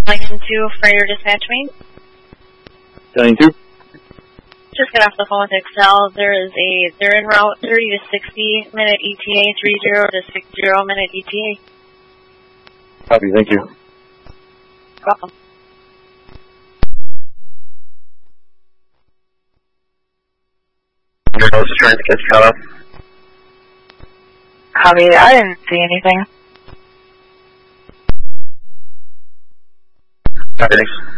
Line 2 for your dispatch meet. Line 2. Just got off the phone with Excel. They're en route 30 to 60 minute ETA, 30 to 60 minute ETA. Copy, thank you. Welcome. I was trying to catch cut off. Copy, I didn't see anything. Copy, thanks.